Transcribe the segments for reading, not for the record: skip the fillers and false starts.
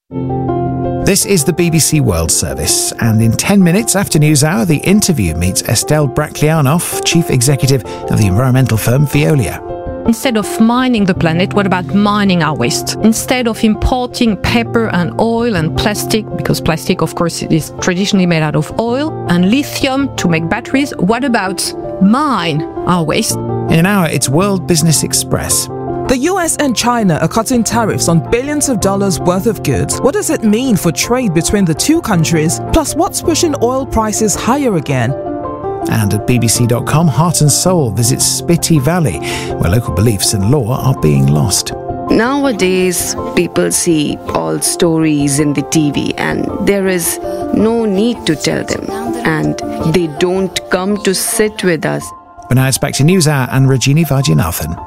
This is the BBC World Service, and in 10 minutes after NewsHour, The Interview meets Estelle Brachlianoff, Chief Executive of the environmental firm Veolia. Instead of mining the planet, what about mining our waste? Instead of importing paper and oil and plastic, because plastic, of course, is traditionally made out of oil, and lithium to make batteries, what about mine our waste? In an hour, it's World Business Express. The US and China are cutting tariffs on billions of dollars worth of goods. What does it mean for trade between the two countries? Plus, what's pushing oil prices higher again? And at bbc.com, Heart and Soul visits Spiti Valley, where local beliefs and law are being lost. Nowadays, people see all stories in the TV and there is no need to tell them. And they don't come to sit with us. But now it's back to NewsHour and Rajini Vaidyanathan.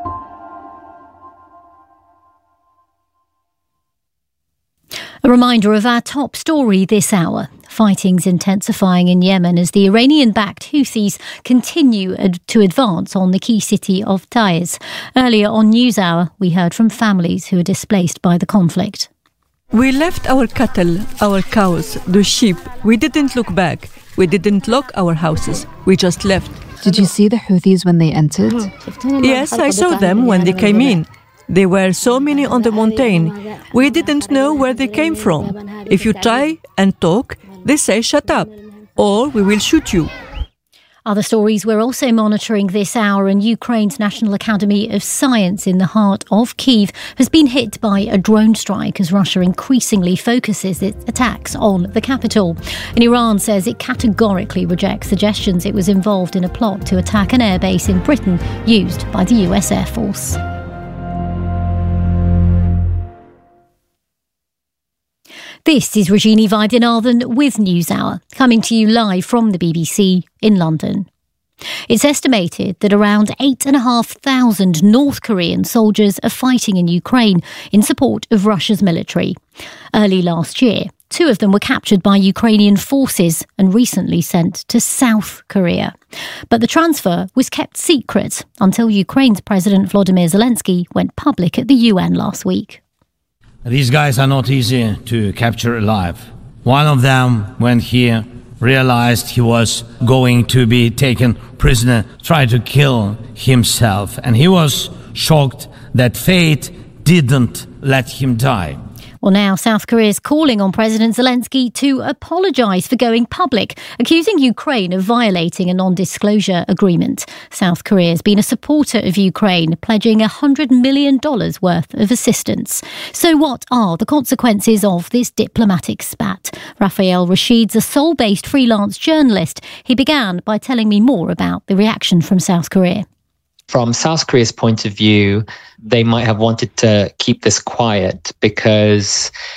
A reminder of our top story this hour. Fighting's intensifying in Yemen as the Iranian-backed Houthis continue to advance on the key city of Taiz. Earlier on NewsHour, we heard from families who are displaced by the conflict. We left our cattle, our cows, the sheep. We didn't look back. We didn't lock our houses. We just left. Did you see the Houthis when they entered? Yes, I saw them when they came in. There were so many on the mountain. We didn't know where they came from. If you try and talk, they say shut up, or we will shoot you. Other stories we're also monitoring this hour, and Ukraine's National Academy of Science in the heart of Kyiv has been hit by a drone strike as Russia increasingly focuses its attacks on the capital. And Iran says it categorically rejects suggestions it was involved in a plot to attack an airbase in Britain used by the US Air Force. This is Rajini Vaidyanathan with NewsHour, coming to you live from the BBC in London. It's estimated that around 8,500 North Korean soldiers are fighting in Ukraine in support of Russia's military. Early last year, 2 of them were captured by Ukrainian forces and recently sent to South Korea. But the transfer was kept secret until Ukraine's President Volodymyr Zelensky went public at the UN last week. These guys are not easy to capture alive. One of them, when he realized he was going to be taken prisoner, tried to kill himself. And he was shocked that fate didn't let him die. Well, now South Korea is calling on President Zelensky to apologise for going public, accusing Ukraine of violating a non-disclosure agreement. South Korea has been a supporter of Ukraine, pledging $100 million worth of assistance. So what are the consequences of this diplomatic spat? Raphael Rashid's a Seoul-based freelance journalist. He began by telling me more about the reaction from South Korea. From South Korea's point of view, they might have wanted to keep this quiet because